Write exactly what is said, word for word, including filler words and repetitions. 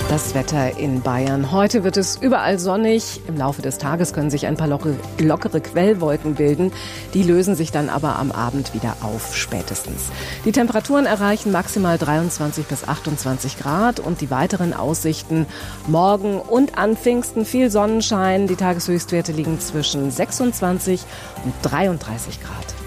Das Wetter in Bayern. Heute wird es überall sonnig. Im Laufe des Tages können sich ein paar lockere, lockere Quellwolken bilden. Die lösen sich dann aber am Abend wieder auf, spätestens. Die Temperaturen erreichen maximal dreiundzwanzig bis achtundzwanzig Grad und die weiteren Aussichten morgen und an Pfingsten viel Sonnenschein. Die Tageshöchstwerte liegen zwischen sechsundzwanzig und dreiunddreißig Grad.